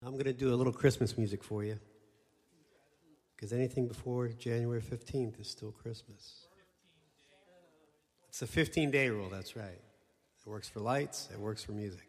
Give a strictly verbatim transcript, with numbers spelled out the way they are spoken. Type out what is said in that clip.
I'm going to do a little Christmas music for you. Because anything before January fifteenth is still Christmas. It's a fifteen-day rule, that's right. It works for lights, it works for music.